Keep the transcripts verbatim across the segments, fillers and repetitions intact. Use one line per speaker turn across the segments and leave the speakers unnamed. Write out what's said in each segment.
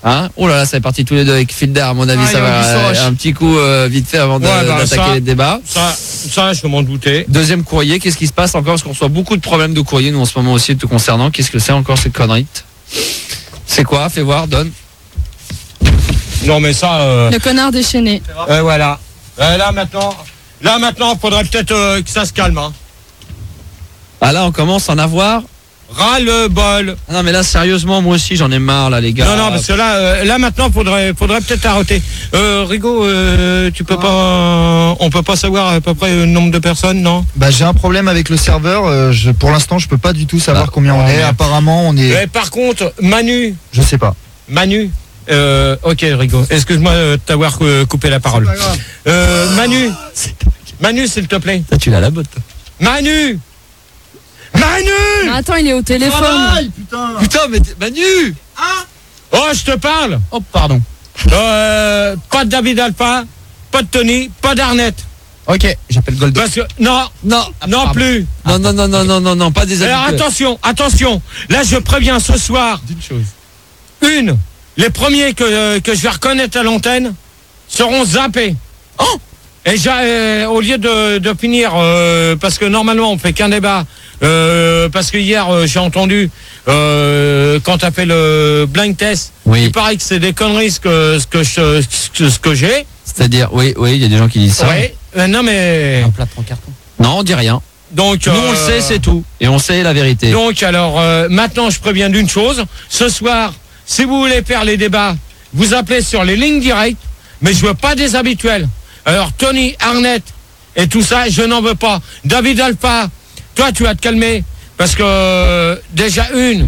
Hein oh là là, ça est parti tous les deux avec Filder, à mon avis,
Ah,
ça va euh, un petit coup euh, vite fait avant de,
ouais, bah,
d'attaquer
ça,
les débats.
Ça, ça, je m'en doutais.
Deuxième courrier, qu'est-ce qui se passe encore? Parce qu'on reçoit beaucoup de problèmes de courrier, nous, en ce moment aussi, tout concernant. Qu'est-ce que c'est encore ces conneries? C'est quoi? Fais voir, donne.
Non, mais ça... Euh...
Le connard déchaîné.
Euh, voilà. Euh, là, maintenant, là, maintenant, faudrait peut-être euh, que ça se calme. Hein.
Ah là, on commence à en avoir...
Ras-le-bol.
Ah non mais là sérieusement moi aussi j'en ai marre là les gars.
Non non parce que là euh, là maintenant faudrait faudrait peut-être arrêter. Euh, Rigo euh, tu peux ah. pas on peut pas savoir à peu près le nombre de personnes non?
Bah j'ai un problème avec le serveur, euh, je, pour l'instant je peux pas du tout savoir ah. combien on est. Apparemment on est.
Mais par contre Manu.
Je sais pas.
Manu. Euh, ok Rigo. Excuse-moi de t'avoir coupé la parole. Euh, Manu. Manu s'il te plaît.
Ça tu l'as la botte.
Manu. Manu!
Mais attends, il est au téléphone.
Travail, putain.
Putain, mais Manu!
Hein? Oh, je te parle!
Oh, pardon.
Euh, pas de David Alpha, pas de Tony, pas d'Arnett.
Ok, j'appelle Gold.
Parce que, non, non, ah, non pardon. plus.
Non, non, non, non, non, non, non, pas des
Alors attention, attention. Là, je préviens ce soir.
D'une chose.
Une, les premiers que, euh, que je vais reconnaître à l'antenne seront zappés. Oh! Et j'ai, euh, au lieu de, de finir, euh, parce que normalement on fait qu'un débat, euh, parce que hier euh, j'ai entendu euh, quand tu as fait le blind test,
oui.
il paraît que c'est des conneries ce que ce que je, ce, ce que j'ai.
C'est-à-dire, oui, oui, il y a des gens qui disent ça.
Oui, euh, non mais.
Un plat de carton. Non, on dit rien.
Donc
nous
euh,
on le sait, c'est tout, et on sait la vérité.
Donc alors euh, maintenant je préviens d'une chose, ce soir, si vous voulez faire les débats, vous appelez sur les lignes directes, mais je veux pas des habituels. Alors Tony, Arnett et tout ça, je n'en veux pas. David Alpha, toi tu vas te calmer parce que euh, déjà une,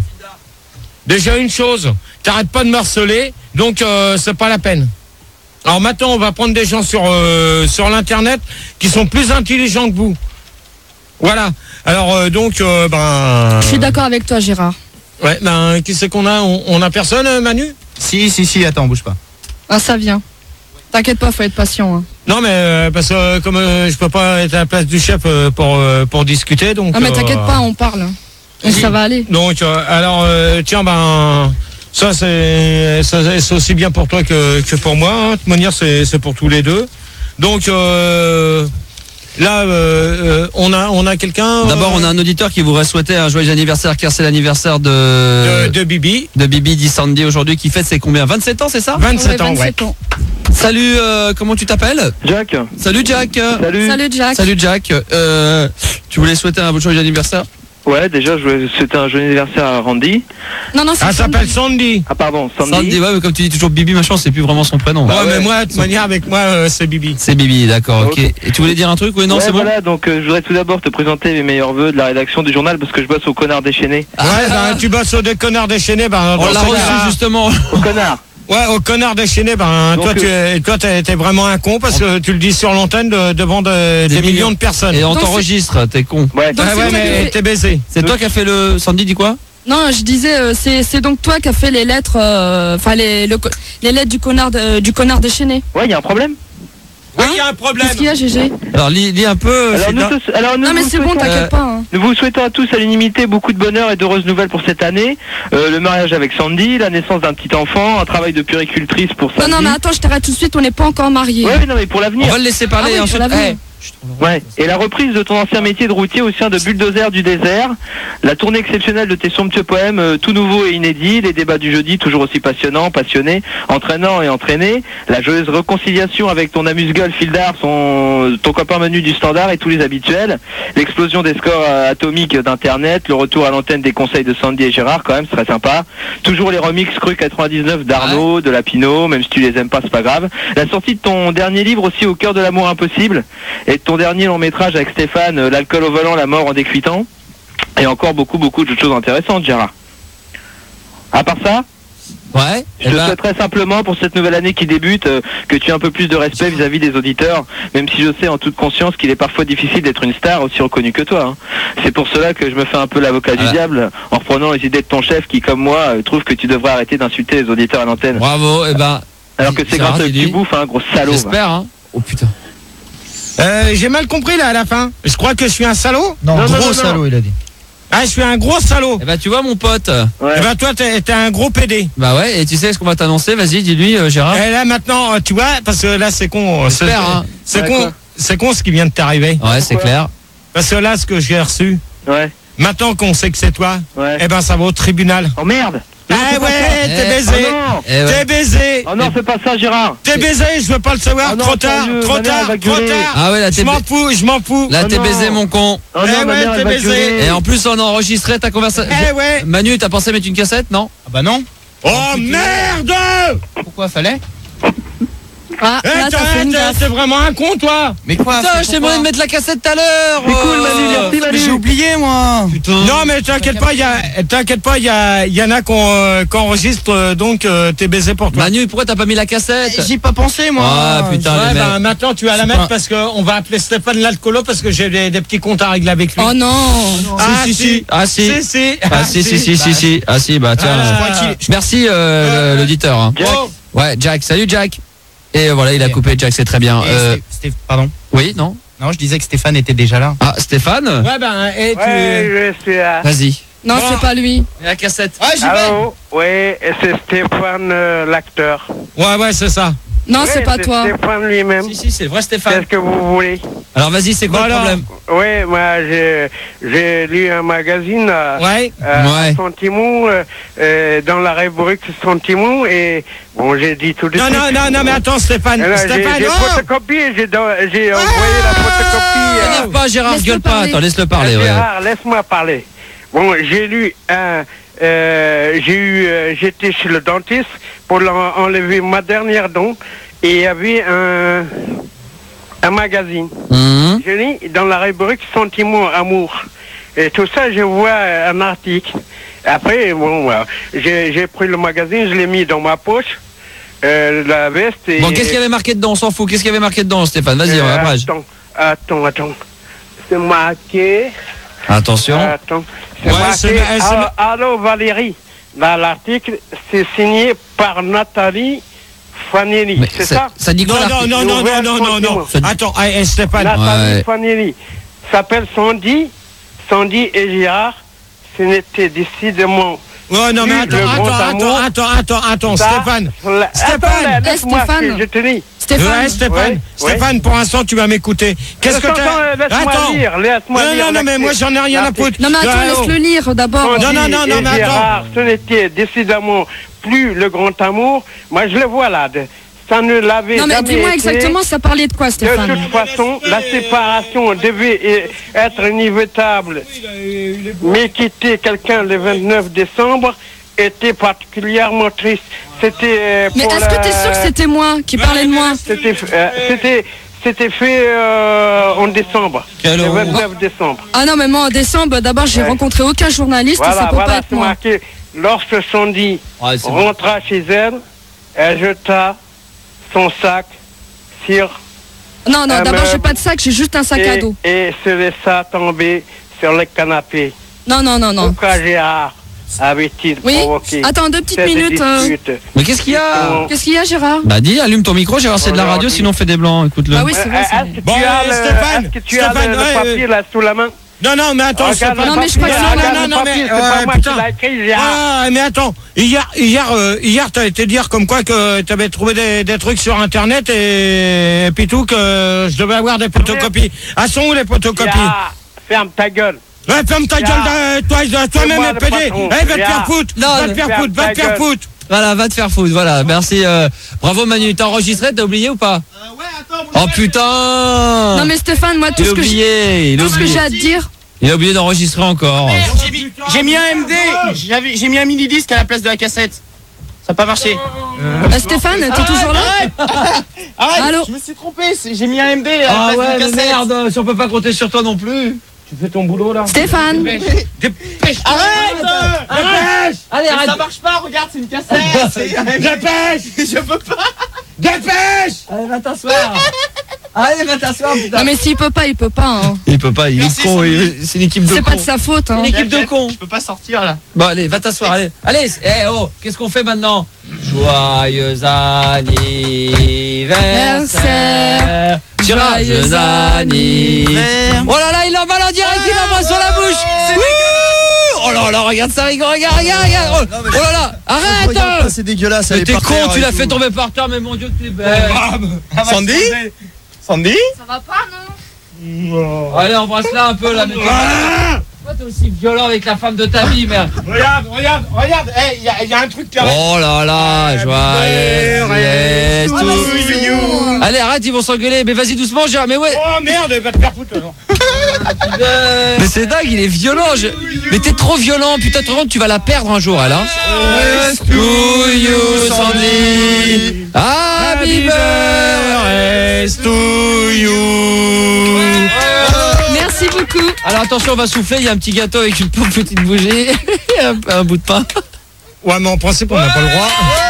déjà une chose, t'arrêtes pas de me harceler, donc euh, c'est pas la peine. Alors maintenant on va prendre des gens sur euh, sur l'internet qui sont plus intelligents que vous. Voilà. Alors euh, donc euh, ben.
Je suis d'accord avec toi Gérard.
Ouais, ben qui c'est qu'on a on, on a personne, Manu?
Si si si, attends, bouge pas.
Ah ça vient. T'inquiète pas, faut être patient. Hein.
Non mais euh, parce que euh, comme euh, je peux pas être à la place du chef euh, pour euh, pour discuter donc.
Ah mais t'inquiète euh, pas, on parle. Et oui. Ça va aller.
Donc euh, alors euh, tiens ben ça c'est ça, c'est aussi bien pour toi que, que pour moi. Hein. De toute manière c'est c'est pour tous les deux. Donc euh, là euh, euh, on a on a quelqu'un.
D'abord euh, on a un auditeur qui voudrait souhaiter un joyeux anniversaire car c'est l'anniversaire de
de, de Bibi.
De Bibi dit Sandy aujourd'hui qui fête ses combien? vingt-sept ans c'est ça?
vingt-sept ans,
vingt-sept
ouais.
ans.
Salut, euh, comment tu t'appelles?
Jack.
Salut Jack.
Salut.
Salut Jack.
Salut Jack. Euh, tu voulais souhaiter un joyeux anniversaire?
Ouais, déjà, je voulais souhaiter un joyeux anniversaire à Randy.
Non, non, c'est
Ah, ça s'appelle Sandy.
Ah, pardon, Sandy.
Sandy, ouais, mais comme tu dis toujours Bibi, machin, c'est plus vraiment son prénom.
Bah ouais, ouais, mais moi, de toute manière, avec moi, euh, c'est Bibi.
C'est Bibi, d'accord, ok.
Okay.
Et tu voulais dire un truc? Oui, non,
ouais,
c'est
voilà,
bon.
donc euh, je voudrais tout d'abord te présenter mes meilleurs vœux de la rédaction du journal parce que je bosse au Connard Déchaîné.
Ah, ouais, bah, tu bosses au des connards déchaînés, bah,
on l'a reçu justement.
Au Connard.
Ouais, au Connard Déchaîné, ben donc, toi, euh... tu, toi, t'es, t'es vraiment un con parce que tu le dis sur l'antenne de, devant de, des, des millions. millions de personnes.
Et on t'enregistre, t'es con.
Ouais,
donc, ah, ouais mais t'es baisé.
C'est donc... toi qui as fait le. Sandy dit quoi?
Non, je disais, euh, c'est, c'est donc toi qui as fait les lettres, enfin euh, les, le, les lettres du connard, de, du connard déchaîné.
Ouais, il y a un problème.
Oui, il y a un problème.
Qu'est-ce qu'il y a, G G?
Alors, lis, lis un peu.
Alors, nous, tous, alors, nous
non, mais c'est bon, t'inquiète
euh,
pas. Hein.
Nous vous souhaitons à tous à l'unanimité beaucoup de bonheur et d'heureuses nouvelles pour cette année. Euh, le mariage avec Sandy, la naissance d'un petit enfant, un travail de puéricultrice pour Sandy.
Non, non, mais attends, je t'arrête tout de suite, on n'est pas encore mariés.
Ouais, mais non, mais pour l'avenir.
On va le laisser parler
ah, oui,
ensuite.
Hey.
Ouais, et la reprise de ton ancien métier de routier au sein de Bulldozer du désert, la tournée exceptionnelle de tes somptueux poèmes, euh, tout nouveau et inédit, les débats du jeudi toujours aussi passionnants, passionnés, entraînants et entraînés, la joyeuse réconciliation avec ton amuse-gueule Fildar, son, ton copain Manu du Standard et tous les habituels, l'explosion des scores euh, atomiques d'internet, le retour à l'antenne des conseils de Sandy et Gérard quand même, ce serait sympa, toujours les remixes Cru quatre-vingt-dix-neuf d'Arnaud, ouais. de Lapino, même si tu les aimes pas c'est pas grave, la sortie de ton dernier livre aussi Au cœur de l'amour impossible, et ton dernier long métrage avec Stéphane, euh, L'alcool au volant, la mort en décuitant, et encore beaucoup beaucoup de choses intéressantes, Gérard. À part ça,
ouais,
je te ben... souhaiterais simplement pour cette nouvelle année qui débute euh, que tu aies un peu plus de respect vis-à-vis des auditeurs, même si je sais en toute conscience qu'il est parfois difficile d'être une star aussi reconnue que toi. Hein. C'est pour cela que je me fais un peu l'avocat ah. du diable en reprenant les idées de ton chef qui, comme moi, euh, trouve que tu devrais arrêter d'insulter les auditeurs à l'antenne.
Bravo, et ben.
Alors que c'est grâce à tu bouffes, hein, gros salaud.
J'espère, hein. Oh putain.
Euh, j'ai mal compris là à la fin. Je crois que je suis un salaud.
Non,
non
gros
non, non,
salaud,
non.
il a dit.
Ah, je suis un gros salaud.
Eh bah tu vois mon pote.
Ouais.
Eh ben toi, t'es, t'es un gros pédé.
Bah ouais, et tu sais ce qu'on va t'annoncer, vas-y, dis-lui euh, Gérard.
Et là maintenant, tu vois, parce que là c'est con. C'est,
J'espère, hein.
c'est
Ouais,
con.
quoi.
C'est con ce qui vient de t'arriver.
Ouais, c'est clair.
Parce que là, ce que j'ai reçu,
Ouais.
maintenant qu'on sait que c'est toi,
Ouais.
eh ben ça va au tribunal.
Oh merde. Non,
Ah
c'est pas
ouais,
ça.
t'es
Eh,
baisé.
Oh non.
Eh ouais.
T'es baisé.
Oh non, c'est pas ça, Gérard.
T'es baisé, je veux pas le savoir.
Oh non,
trop tard,
sérieux,
trop
ma mère,
tard,
elle va
trop
gueuler.
tard.
Ah ouais, là
Je
t'es
m'en
ba-
fous, je m'en fous.
là
Oh
t'es
non.
baisé mon con.
Oh
Eh
non, ma
ouais,
mère,
t'es
elle va
baisé.
gueuler.
Et en plus on a enregistré ta conversation.
Eh ouais.
Manu, t'as pensé mettre une cassette, non?
Ah bah non.
Oh merde.
Pourquoi fallait?
Ah,
Eh,
là,
t'es,
t'as fait une
t'es-
gaffe.
t'es vraiment un con, toi.
Mais quoi?
Putain, je t'ai demandé de mettre la cassette tout à l'heure.
C'est cool, Manu, merci,
Mais
Manu.
j'ai oublié moi.
Putain.
Non, mais t'inquiète pas, il y a, t'inquiète pas, il y a, il y en a qu'on, euh, qu'on enregistre, euh, donc euh, t'es baisé pour toi.
Manu, pourquoi t'as pas mis la cassette?
J'y ai pas pensé moi.
Ah putain,
Ouais,
les
bah,
mecs.
maintenant tu vas la
C'est
mettre
pas-
parce qu'on va appeler Stéphane l'alcoolo parce que j'ai des, des petits comptes à régler avec lui.
Oh non.
Ah
si, si, si. Ah si.
Si, si.
Ah si, si, si, si, si. Ah si, bah tiens.
Ah.
euh,
Je crois qu'il-
Merci euh, le- l'auditeur. hein.
Jack.
Oh.
Ouais, Jack. Salut Jack. Et voilà, il a coupé Jack, c'est très bien.
Et
Euh,
Sté- Sté- Pardon.
oui, non?
Non, je disais que Stéphane était déjà là.
Ah, Stéphane?
Ouais, ben, et tu.
Ouais, je suis là.
Vas-y.
Non,
Bon.
c'est pas lui.
La cassette.
Ah j'y vais.
Allô? Oui, c'est Stéphane, euh, l'acteur.
Ouais, ouais, c'est ça.
Non,
Oui,
c'est pas toi.
Stéphane lui-même.
Si, si, c'est le vrai Stéphane.
Qu'est-ce que vous voulez?
Alors vas-y, c'est quoi
Bon,
le
alors.
problème?
Oui, moi, j'ai, j'ai lu un magazine euh,
Ouais.
euh,
Ouais.
Sentiments, euh, euh, dans la rubrique Sentiments, et bon, j'ai dit tout de
Non,
suite.
non, non, non, mais attends, Stéphane.
Et là, j'ai,
Stéphane,
j'ai
oh
photocopié, j'ai, don- j'ai envoyé la photocopie. euh,
T'énerve pas, Gérard,
Laisse-le
gueule pas.
parler.
Attends, laisse-le parler. Ouais.
Gérard, laisse-moi parler. Bon, j'ai lu un. Euh, j'ai eu, euh, j'étais chez le dentiste pour l'en- enlever ma dernière dent et il y avait un, un magazine.
Hum.
Je lis dans la rubrique Sentiments, amour. Et tout ça, je vois euh, un article. Après, bon, euh, j'ai, j'ai pris le magazine, je l'ai mis dans ma poche, euh, la veste. Et,
Bon, qu'est-ce qu'il y avait marqué dedans? On s'en fout. Qu'est-ce qu'il y avait marqué dedans, Stéphane? Vas-y, on
Euh,
abrège.
Attends, attends, attends. C'est marqué.
Attention.
Attends. C'est
Ouais,
marqué.
c'est- c'est-
Allô, allô, Valérie. Là, l'article, c'est signé par Nathalie Fanelli.
Mais
C'est ça?
Ça dit quoi
Non, non,
l'article?
non, non, non, non, non, non.
Ça dit-
Attends, eh, eh, Stéphane.
Nathalie
Ouais.
Fanelli. S'appelle Sandy. Sandy et Gérard. Ce n'était décidément.
Oh non, mais
Le
attends,
grand
attends,
amour.
attends, attends, attends, attends,
ça.
Stéphane.
La-
Stéphane.
Attends, là,
Eh,
laisse-moi,
Stéphane.
je te dis.
Stéphane.
Ouais, Stéphane,
Ouais,
Stéphane, pour l'instant, tu vas m'écouter. Qu'est-ce que
Attends,
t'as
laisse-moi
Attends.
lire, laisse-moi
Non,
lire
non, non, mais
l'article.
moi, j'en ai rien à foutre.
Non, mais attends,
Ah, oh.
laisse-le lire d'abord.
Sandy
Non, non, non, non,
et
mais attends.
Gérard, ce n'était décidément plus le grand amour. Moi, je le vois là. de- Ça ne l'avait
Non, mais
jamais
dis-moi
été.
exactement, ça parlait de quoi,
De
Stéphane?
toute façon, la séparation devait eh, être inévitable. Mais quitter quelqu'un le vingt-neuf décembre était particulièrement triste. C'était euh,
Mais
pour
est-ce que
la-
t'es sûr que c'était moi qui parlais de moi?
C'était euh, c'était c'était fait euh, en décembre.
Quelle
le
horreur.
vingt-neuf décembre.
Ah non, mais moi en décembre, d'abord j'ai
Ouais.
rencontré aucun journaliste,
Voilà,
ça peut pas
voilà,
être
c'est
moi.
marqué. Lorsque Sandy
Ouais, c'est bon.
rentra chez elle, elle jeta son sac sur
Non, non,
Euh,
d'abord
mais-
j'ai pas de sac, j'ai juste un sac à
et,
dos.
et se laissa tomber sur le canapé.
Non, non, non, non.
Pourquoi Gérard avait-il
Oui.
provoqué
Attends, deux petites
cette
minutes. euh,
dispute?
Mais qu'est-ce qu'il y a?
Comment-
Qu'est-ce qu'il y a, Gérard?
Bah dis, allume ton micro, Gérard, c'est de la radio,
Aujourd'hui.
sinon on fait des blancs, écoute-le.
Ah oui, c'est
Euh,
vrai. c'est
Est-ce
vrai.
que
Bon,
tu as
euh,
le,
Stéphane,
est-ce que tu as
Stéphane,
le, le
ouais,
papier là sous la main?
Non, non, mais attends,
Regarde
Stéphane.
le
Non, mais je crois
papier,
que-
non,
regarde
non,
le
non,
papier,
mais,
c'est pas
euh,
moi
putain.
qui l'ai écrit, Gérard.
Ah, mais attends, hier, hier, euh, hier, t'as été dire comme quoi que t'avais trouvé des, des trucs sur Internet et, et puis tout que je devais avoir des photocopies. Ah, sont où les photocopies?
Gérard, ferme ta gueule.
Ouais, ferme ta gueule,
Gérard.
euh, toi, toi- toi-même,
moi
les
le
P D.
patron.
Eh, va te faire
Gérard.
foutre.
Non,
Va te faire
ferme
foutre, va
ta
te faire
gueule.
foutre.
Voilà, va te faire foutre, voilà. Merci. euh, Bravo Manu, t'as enregistré, t'as oublié ou pas? Oh putain!
Non, mais Stéphane, moi tout
Il a
ce que j'ai
oublié, il a
tout ce que j'ai
oublié.
à te dire,
Il a oublié d'enregistrer encore.
J'ai mis- J'ai mis un M D. J'avais- J'ai mis un mini disque à la place de la cassette. Ça n'a pas marché.
Euh, Stéphane, t'es toujours là?
Arrête.
Allô.
Je me suis trompé. c'est- J'ai mis un M D à la
Ah
place
ouais,
de la
mais
cassette.
merde, si on peut pas compter sur toi non plus.
Tu fais ton boulot, là.
Stéphane,
Dépêche.
Arrête.
Dépêche.
Allez,
Mais
arrête.
ça marche pas. Regarde, c'est une cassette. C'est-
Dépêche.
Je peux pas.
Dépêche.
Allez, va t'asseoir. Allez, va t'asseoir, putain.
non mais s'il peut pas, il peut pas. Hein.
Il peut pas, il
Merci,
est con,
Sandy.
il- c'est une équipe de
C'est
cons.
pas de sa faute. Hein.
Une équipe de
Chef,
cons.
Je peux pas sortir là.
Bon, allez, va t'asseoir, allez. Allez, eh oh, qu'est-ce qu'on fait maintenant? Joyeux anniversaire. Gérard,
Joyeux
joyeux anniversaire. Oh là là, il l'emballe en direct, il l'embrasse sur la bouche.
C'est
Wouh. là là, regarde ça, regarde, regarde, regarde, regarde. Oh,
Non, mais-
oh là là, arrête.
Regarde pas, c'est dégueulasse.
Mais
elle est
t'es
par
con,
terre
tu
et
l'as
tout.
fait tomber par terre, mais mon Dieu que t'es belle.
Sandy Sandy
Ça va pas, non?
Allez, embrasse-la un peu là. Mais pourquoi t'es aussi violent avec la femme de ta vie, merde?
Regarde, regarde, regarde. Eh, il y, a- y a un truc qui arrive.
Oh là là, joyeux.
to you.
Allez, arrête, ils vont s'engueuler. Mais vas-y doucement, Gérard. Mais ouais.
Oh merde, va te faire foutre alors.
Mais c'est dingue, il est violent. je- Mais t'es trop violent. Putain, tu te rends compte, tu vas la perdre un jour, elle. Hein. To you, Sandy. Happy birthday to you.
Merci beaucoup.
Alors attention, on va souffler. Il y a un petit gâteau avec une pauvre petite bougie et un, un bout de pain.
Ouais, mais en principe, on n'a pas le droit.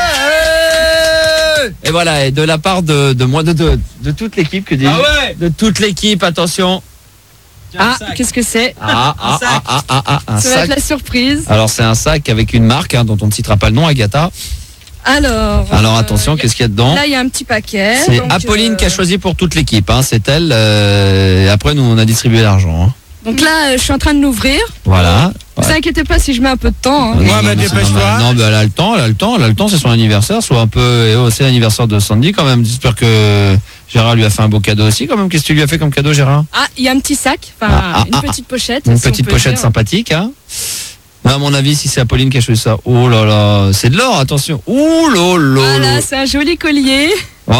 Et voilà, et de la part de, de moi, de, de, de toute l'équipe, que dis-je,
Ah ouais.
de toute l'équipe, attention.
Ah, qu'est-ce que c'est?
Ah, ah, ah, ah, ah, ah, un
Ça va
sac.
être la surprise.
Alors c'est un sac avec une marque hein, dont on ne citera pas le nom, Agatha.
Alors.
Alors
euh,
attention, qu'est-ce qu'il y a dedans?
Là, il y a un petit paquet.
C'est
donc,
Apolline
euh,
qui a choisi pour toute l'équipe, hein, c'est elle. euh, et après, nous, on a distribué l'argent. hein.
Donc là, euh, je suis en train de l'ouvrir.
Voilà.
Ne vous
Ouais.
inquiétez pas si je mets un peu de temps. hein.
Non,
Ouais,
non,
mais
non, c'est
dépêche-toi.
normal. Non, mais elle a le temps, elle a le temps, elle a le temps, c'est son anniversaire, soit un peu. Et oh, c'est l'anniversaire de Sandy quand même. J'espère que Gérard lui a fait un beau cadeau aussi quand même. Qu'est-ce que tu lui as fait comme cadeau, Gérard?
Ah, il y a un petit sac, enfin
Ah, ah,
une
ah,
petite pochette.
Une
si on
petite
peut
pochette
dire.
sympathique, hein. À mon avis, si c'est Apolline qui a choisi ça, oh là là, c'est de l'or, attention. Ouh là là
Voilà,
là.
c'est un joli collier.
Waouh.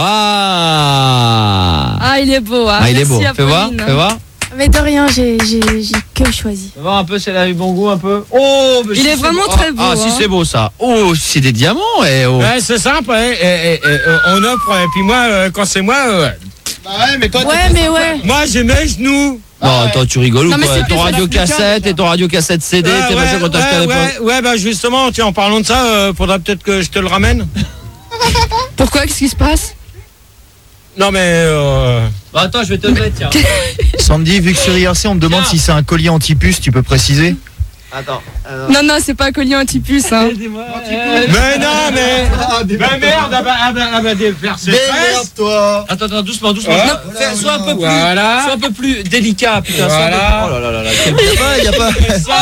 Ah, il est beau. Hein.
Ah, il est
Merci,
beau. Fais voir,
Apolline.
fais voir.
Mais de rien, j'ai j'ai j'ai que choisi.
Fais voir un peu si elle a eu bon goût un peu. Oh, mais
Il
si
est
c'est
vraiment
beau.
très
Ah,
beau,
Ah, si
hein.
c'est beau ça. Oh, c'est des diamants, eh oh.
Ouais, c'est simple, hein, et, et- et, euh, on offre, et puis moi, euh, quand c'est moi, euh,
Ouais, mais toi,
Ouais, mais ouais.
moi j'ai mes genoux.
Non, attends, tu rigoles
Non,
ou
mais
quoi?
c'est
Ton
plus
radio cassette et ton radio cassette C D,
Ouais,
t'es machin qu'on t'a acheté à
ouais,
l'époque.
ouais, ouais, bah justement, tiens, en parlant de ça, euh, faudra peut-être que je te le ramène.
Pourquoi? Qu'est-ce qui se passe?
Non, mais. Euh...
Bah, attends, je vais te le mettre, tiens.
Sandy, vu que sur I R C, on me demande
Tiens.
si c'est un collier anti-puce, tu peux préciser?
Attends.
Non, non, c'est pas un collier anti-puce. Hein.
Mais non, mais. Mais merde, ah bah, ah bah, ah bah, des percées fraises.
toi.
Attends, attends, doucement, doucement.
Ouais.
Non, fais- sois un peu plus,
Voilà.
sois un peu plus délicat, putain. sois un peu-
Voilà.
Oh là là là là. quel-
Y a pas, y a pas.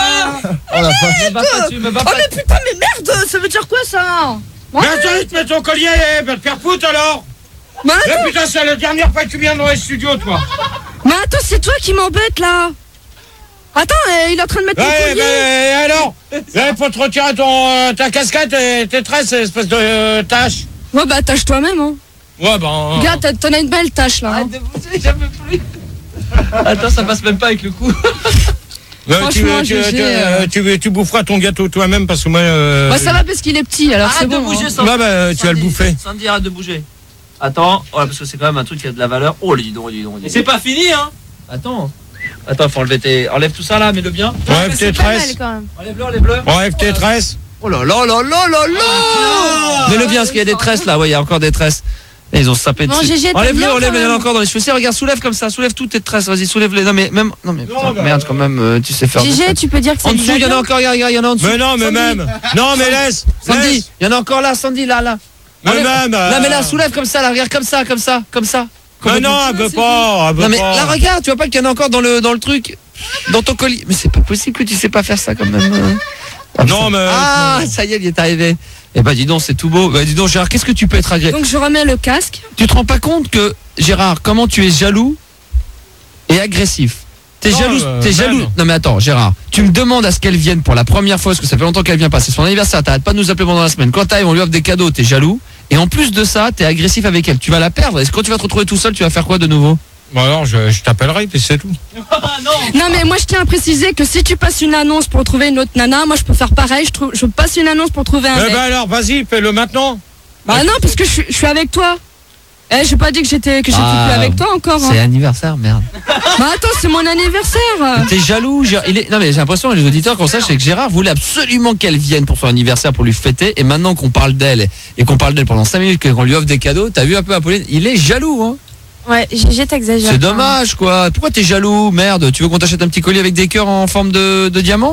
Oh la vache.
Me bats pas dessus, me bats
Oh,
pas.
mais putain, mais merde, ça veut dire quoi ça?
Mais attends, tu te mets ton collier, eh, va te faire foutre alors.
Mais
Mais
attends,
putain, c'est la dernière fois que tu viens dans les studios, toi.
mais attends, c'est toi qui m'embête là. Attends, euh, il est en train de mettre mon
Ouais,
collier.
mais et alors Il faut te retirer ton, euh, ta casquette et tes tresses, espèce de euh, tache.
Ouais, bah tâche toi-même. Hein.
Ouais, ben.
Regarde, t'as- t'en as une belle tâche là. hein.
Arrête de bouger, j'en peux plus. Attends, ça passe même pas avec le coup.
Ouais, tu,
Franchement,
tu,
G G,
tu,
euh.
tu, tu boufferas ton gâteau toi-même parce que moi. Euh,
Bah ça va parce qu'il est petit, alors c'est
Arrête de
bon.
bouger,
hein.
Sandy.
Ouais, bah, tu vas le
Sandy,
bouffer.
Sandy, arrête de bouger. Attends, voilà, parce que c'est quand même un truc qui a de la valeur. Oh, dis donc, dis donc. dis donc. C'est pas fini, hein. Attends. Attends, faut enlever tes. Enlève tout ça là, mets-le bien.
Enlève tes
Pas mal
tresses.
quand même.
Enlève-le, enlève-le.
Enlève tes tresses.
Oh là là là là là là. Mets-le bien, parce qu'il y a des tresses là. Ouais, il y a encore des tresses. Et ils ont sapé
Bon,
dessus.
G G, t'as
Enlève-le,
bien,
enlève,
quand
il y en a
même.
encore dans les cheveux. Si, regarde, soulève comme ça, soulève toutes tes tresses. Vas-y, soulève-les. Non, mais même. Non, mais putain,
bah,
merde, quand même, euh, tu sais faire.
G G, tu peux dire que c'est
En dessous, il y en a encore, regarde, regarde, il y en a en dessous.
Mais non, mais
Sandy.
même. Non, mais laisse.
Sandy,
laisse.
il y en a encore là, Sandy, là, là.
Mais
Enlève.
même. euh,
Là, mais là, soulève comme ça, là, regarde comme ça, comme ça, comme ça.
Mais non, elle veut pas. Elle veut
Non, mais
pas.
là, regarde, tu vois pas qu'il y en a encore dans le, dans le truc, dans ton colis. Mais c'est pas possible que tu sais pas faire ça quand même. euh. Ah,
Non,
putain.
mais.
Ah, ça y est, il est arrivé. Eh bah, dis donc, c'est tout beau. Bah, dis donc, Gérard, qu'est-ce que tu peux être agréable?
Donc je remets le casque.
Tu te rends pas compte que, Gérard, comment tu es jaloux et agressif? T'es
Non,
jaloux,
euh,
t'es
même.
jaloux. Non mais attends, Gérard, tu me demandes à ce qu'elle vienne pour la première fois, parce que ça fait longtemps qu'elle vient pas, c'est son anniversaire, t'arrêtes pas de nous appeler pendant la semaine. Quand t'arrives, on lui offre des cadeaux, t'es jaloux. Et en plus de ça, t'es agressif avec elle. Tu vas la perdre. Est-ce que quand tu vas te retrouver tout seul, tu vas faire quoi de nouveau?
Bon, alors, je, je t'appellerai, puis c'est tout.
Non mais moi je tiens à préciser que si tu passes une annonce pour trouver une autre nana, moi je peux faire pareil, je, trouve, je passe une annonce pour trouver un
Eh
mec.
ben alors, vas-y, fais-le maintenant.
Bah non parce que je, suis- je suis avec toi. Eh j'ai pas dit que j'étais que j'étais
Ah,
plus avec toi encore.
C'est
Hein.
anniversaire, merde.
Bah attends c'est mon anniversaire.
T'es jaloux, Gérard. Il est... Non mais j'ai l'impression que les auditeurs qu'on sache, c'est que Gérard voulait absolument qu'elle vienne pour son anniversaire pour lui fêter. Et maintenant qu'on parle d'elle et qu'on parle d'elle pendant cinq minutes, qu'on lui offre des cadeaux, t'as vu un peu Apolline, il est jaloux, hein.
Ouais, G G, t'exagères.
C'est dommage, quoi. Pourquoi t'es jaloux, merde? Tu veux qu'on t'achète un petit collier avec des cœurs en forme de, de diamant?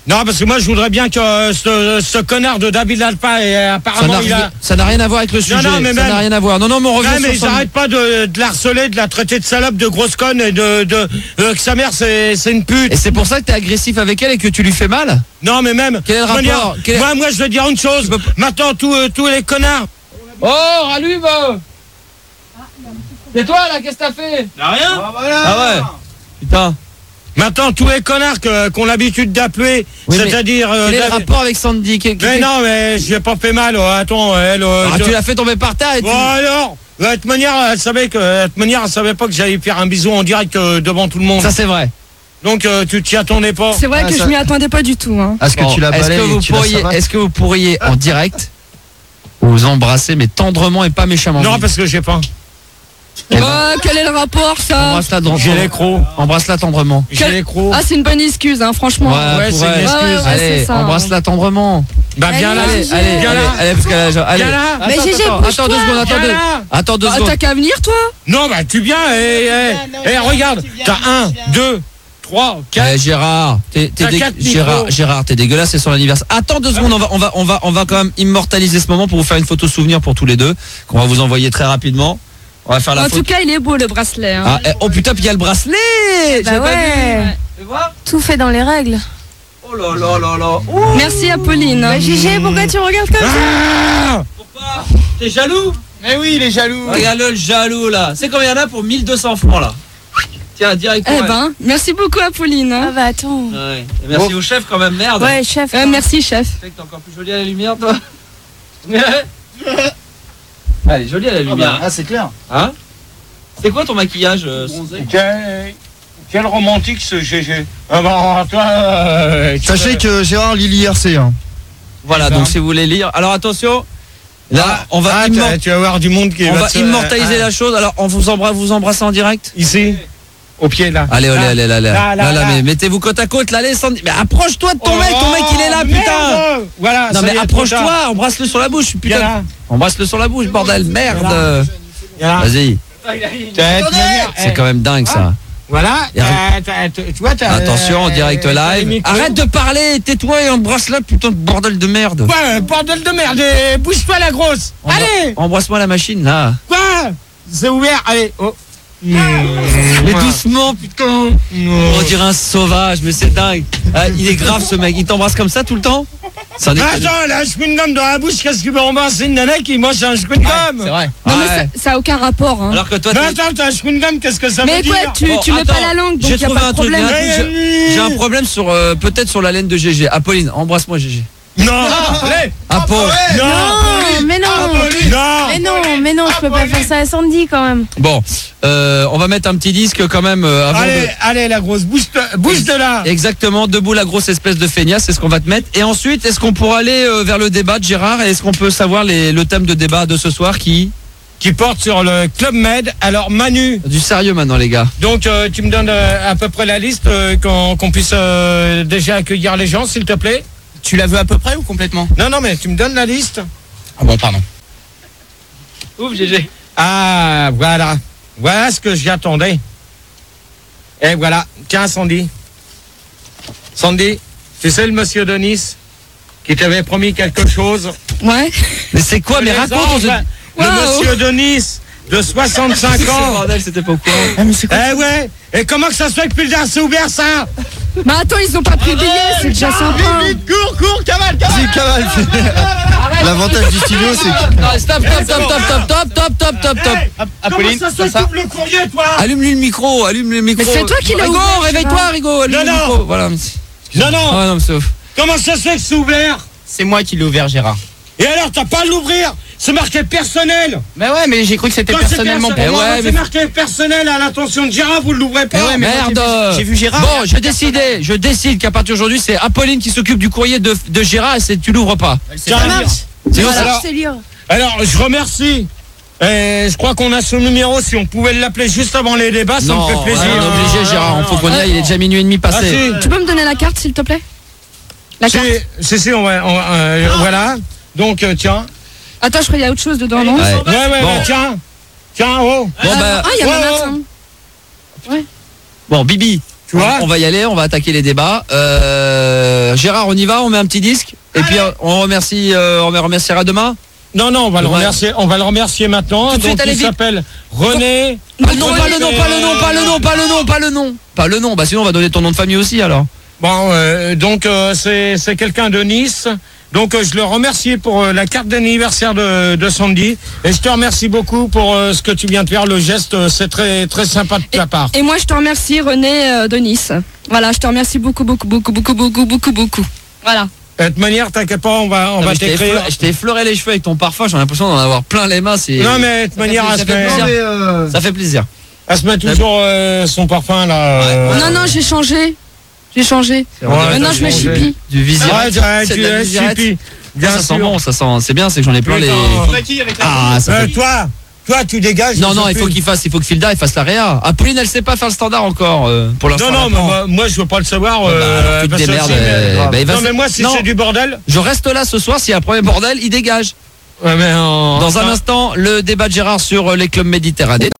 Non, parce que moi, je voudrais bien que euh, ce, ce connard de David Alpha, et euh,
Ça
apparemment,
n'a
il a...
rien, ça n'a rien à voir avec le
Non,
sujet.
non, mais
ça
même-
n'a rien à voir. Non, non, mais on revient
Ouais, mais ils
sur son-
arrêtent pas de, de la harceler, de la traiter de salope, de grosse conne et de, de euh, que sa mère c'est c'est une pute.
Et c'est pour ça que t'es agressif avec elle et que tu lui fais mal?
Non, mais même.
Quel est le
je veux dire,
rapport Quel est-
Moi, moi, je veux dire une chose. Maintenant, tous euh, tous les connards.
Oh, rallume! C'est toi là, qu'est-ce que t'as fait?
Rien.
Ah ouais. Putain.
Maintenant, tous les connards que- qu'on a l'habitude d'appeler,
Oui, mais
c'est-à-dire. euh,
Quel est le
David-
rapport avec Sandy? Quel-
Mais
quel-
non, mais je lui ai pas fait mal. oh, attends, elle. euh,
Ah,
je-
tu l'as fait tomber par terre et tu...
Bon alors, de toute manière, elle savait que, de toute manière, elle savait pas que j'allais faire un bisou en direct euh, devant tout le monde.
Ça c'est vrai.
Donc euh, tu t'y attendais pas.
C'est vrai
Ah,
que
ça-
je m'y attendais pas du tout. Hein.
Est-ce que
Bon,
tu l'as
est-ce
balayé
que vous
et tu la
pourriez,
savais
est-ce que vous pourriez en direct vous embrasser mais tendrement et pas méchamment?
Non, parce que j'ai pas.
Eh ben,
Oh, quel est le rapport ça?
Embrasse-la dans-
J'ai les crocs.
Embrasse-la tendrement.
J'ai les crocs.
Ah, c'est une bonne excuse, hein, franchement.
Ouais,
pour
c'est une
elle.
excuse.
Ouais, ouais,
Allez,
c'est ça.
embrasse-la tendrement.
Bah viens là.
Allez,
Gégé.
allez,
Viens
allez,
là.
allez, parce qu'elle a déjà- allez.
Viens là.
Attends,
Mais Gégé,
attends,
bouge-toi.
attends deux secondes, attends
Viens
deux.
là.
Attends deux
Ah,
secondes.
t'as qu'à venir, toi?
Non, bah tu viens. Et, et, et regarde, t'as un, deux, trois,
Eh,
quatre.
Gérard, t'es, t'es
T'as
dé-
quatre
Gérard,
micros.
Gérard, t'es dégueulasse, c'est son anniversaire. Attends deux secondes, on va, on va, on va, on va quand même immortaliser ce moment pour vous faire une photo souvenir pour tous les deux, qu'on va vous envoyer très rapidement. On va faire la
En
photo.
tout cas, il est beau le bracelet. Hein.
Ah, eh, oh putain, puis il y a le bracelet.
Bah
J'avais pas vu.
ouais.
Tu vois?
Tout fait dans les règles.
Oh là là là là. Ouh.
Merci Apolline.
Bah Gégé, pourquoi tu regardes comme ça?
Ah
Pourquoi? T'es jaloux?
Mais oui, il est jaloux.
Regarde le jaloux là. C'est combien il y en a pour mille deux cents francs là? Tiens, direct pour
Eh
elle.
ben, merci beaucoup Apolline.
Ah
Hein.
bah attends.
Ouais. Et merci au chef quand même, merde.
Ouais, chef.
Euh, merci chef.
Tu sais que t'es encore plus jolie à la lumière, toi. Ah, elle est jolie à la lumière.
Ah, c'est clair.
Hein? C'est quoi ton maquillage euh,
Quel, quel romantique ce G G. Ah bah toi. euh, tu
Sachez
sais-
que Gérard lit l'I R C. Hein.
Voilà,
C'est
donc
ça.
si vous voulez lire. Alors attention, là,
Ah,
on va,
ah,
immor-
tu- tu vas voir du monde qui
on
va
va
te-
immortaliser
ah,
la chose. Alors, on vous embrasse, vous embrassez en direct.
Ici, au pied là.
Allez, allez,
Là.
allez, allez,
Là,
là,
là,
là,
là.
mais mettez-vous côte à côte, là, allez, Sandy. Mais approche-toi de ton
Oh,
mec, ton mec il est là,
merde.
putain.
Voilà.
Non
ça
mais
y est, trop
approche-toi,
tard.
embrasse-le sur la bouche,
Viens
putain.
là.
Embrasse-le sur la bouche, bordel, merde.
Viens là.
Vas-y,
T'as- tu veux dire,
c'est
eh,
quand même dingue ça.
Voilà.
Et
t'as- t'as- t'as- Tu vois, t'as-
Attention, en direct
t'as les
live.
micros.
Arrête de parler, tais-toi et embrasse-la, putain de bordel de merde.
Ouais, bordel de merde. eh, Bouge-toi la grosse.
Embra-
Allez.
Embrasse-moi la machine là.
Quoi? C'est ouvert. Allez. Oh.
Mais doucement, putain. On dirait un sauvage, mais c'est dingue. Ah, il est grave ce mec, il t'embrasse comme ça tout le temps? Ça
Mais attends, là, je mets une gomme dans la bouche. Qu'est-ce qu'il veut embrasser une nana qui mange un chewing
C'est
gum?
vrai.
Non mais
Ouais.
ça, ça a aucun rapport. Hein.
Alors que toi,
Mais
t'es-
attends, t'as un chewing gum, qu'est-ce que ça
Mais
veut
quoi,
dire?
tu,
Bon,
tu mets
attends,
pas la langue, donc
j'ai
y a
trouvé
pas
un
de
truc,
problème.
il y a un truc, j'ai- J'ai un problème sur euh, peut-être sur la laine de G G. Apolline, embrasse-moi G G.
Non. Allez.
Apo.
Non.
Non, mais non.
Non.
Mais non, mais non, je peux pas faire ça à Sandy quand même.
Bon, euh, on va mettre un petit disque quand même euh, avant
Allez,
de...
allez, la grosse, bouge de, bouge de là.
Exactement, debout la grosse espèce de feignasse, c'est ce qu'on va te mettre. Et ensuite, est-ce qu'on pourra aller euh, vers le débat de Gérard? Et est-ce qu'on peut savoir les, le thème de débat de ce soir qui...
Qui porte sur le Club Med. Alors, Manu,
Du sérieux maintenant les gars.
donc euh, tu me donnes euh, à peu près la liste euh, qu'on qu'on puisse euh, déjà accueillir les gens, s'il te plaît.
Tu la veux à peu près ou complètement?
Non, non, mais tu me donnes la liste.
Ah bon, pardon.
Ouf G G.
Ah, voilà. Voilà ce que j'y attendais. Et voilà. Tiens, Sandy. Sandy, tu sais le monsieur de Nice qui t'avait promis quelque chose?
Ouais.
Mais c'est quoi? Mais
Les
raconte
anges,
on se-
Le
Wow.
monsieur de Nice de soixante-cinq
C'est
ans.
bordel, c'était pas au courant.
Eh ouais. Et comment que ça se fait que plus tard c'est ouvert ça?
Mais attends, ils ont pas pris le billet, c'est déjà sympa.
cours, cours, cavale,
Vas-y, cavale. L'avantage du studio, c'est que...
Non, stop, stop, stop, stop, stop, stop, stop, stop, stop, stop.
Comment ça se fait que tu ouvres le courrier, toi?
Allume-lui le micro, allume le micro.
Mais c'est toi qui l'as
Rigo,
ouvert,
réveille-toi,
Gérard.
Rigo, allume
Non,
le
non.
micro. Voilà.
Non, non.
Ah non, mais c'est ouf.
Comment ça se fait que c'est ouvert?
C'est moi qui l'ai ouvert, Gérard.
Et alors, t'as pas à l'ouvrir? C'est marqué personnel.
Mais ouais, mais j'ai cru que c'était
Quand c'est
personnellement pour
personnel,
moi.
ouais,
c'est
mais-
marqué personnel à l'attention de Gérard, vous l'ouvrez pas.
Eh ouais, mais moi,
Merde.
j'ai vu- j'ai vu Gérard.
Bon, je décidais, je décide qu'à partir d'aujourd'hui, c'est Apolline qui s'occupe du courrier de, de Gérard et c'est tu l'ouvres pas.
Tiens,
Ça marche.
C'est
Voilà,
alors-
je sais lire.
Alors, je remercie. Et je crois qu'on a son numéro. Si on pouvait l'appeler juste avant les débats, ça
Non,
me fait plaisir.
ouais, on est obligé Gérard, il faut qu'on y aille, il est déjà minuit et demi
Ah,
passé.
si.
Tu peux me donner la carte, s'il te plaît? La
Si,
carte.
si, si, on va, on va, euh, voilà. Donc, euh, tiens.
Attends, je crois qu'il y a autre chose dedans, non?
Ouais.
Ouais, ouais,
Bon.
ouais, tiens. Tiens, oh.
Bon bah,
Ah, il y a
Ouais,
ma
ouais.
note, hein.
bon Bibi,
Tu vois
on va y aller, on va attaquer les débats. Euh, Euh, Gérard, on y va, on met un petit disque et puis euh, on remercie, euh, on le remerciera demain.
Non, non, on va, le
Ouais.
remercier, on va le remercier maintenant.
Tout de suite,
Donc,
allez
il
vite.
s'appelle René.
Non, pas le nom, pas le nom, pas le nom, pas le nom, pas le nom, pas le nom. Pas le nom, bah sinon on va donner ton nom de famille aussi alors.
Bon, euh, donc euh, c'est c'est quelqu'un de Nice. Donc euh, je le remercie pour euh, la carte d'anniversaire de, de Sandy. Et je te remercie beaucoup pour euh, ce que tu viens de faire. Le geste, euh, c'est très très sympa de ta part.
Et moi, je te remercie, René euh, de Nice. Voilà, je te remercie beaucoup, beaucoup, beaucoup, beaucoup, beaucoup, beaucoup, beaucoup. Voilà.
De toute manière, t'inquiète pas, on va, on
Non,
va
mais je t'ai
t'écrire.
effleuré- je t'ai effleuré les cheveux avec ton parfum, j'ai l'impression d'en avoir plein les mains. C'est...
Non, mais de toute manière,
ça
elle se
fait
met,
plaisir.
mais, euh,
Ça fait plaisir.
elle se met toujours euh, son parfum là. euh,
Non, non, j'ai changé. J'ai changé.
C'est
Ouais,
Maintenant,
t'as
je mets
changé.
choupi.
Du visirette.
Ouais, ouais,
C'est
tu
de la
es
visirette.
choupi.
Ah,
Bien
ça sent
sûr.
bon, ça sent. C'est bien, c'est que j'en ai plein les.
Putain.
Ah, ça
Euh,
fait...
toi, toi, tu dégages.
Non,
je
non, il faut
fume.
qu'il fasse, il faut que Filda il fasse la réa. Apolline, elle sait pas faire le standard encore. euh, pour l'instant.
Non, non,
elle
mais
apprend.
moi, moi, je veux pas le savoir.
bah,
euh,
alors, tu te
parce que
démerdes,
si, mais-
euh, bah, il va
non,
se-
mais moi, si
Non.
c'est du bordel.
Je reste là ce soir. S'il y a un premier bordel, il dégage.
Ouais, mais en-
Dans un
enfin,
instant, le débat de Gérard sur euh, les clubs méditerranéens.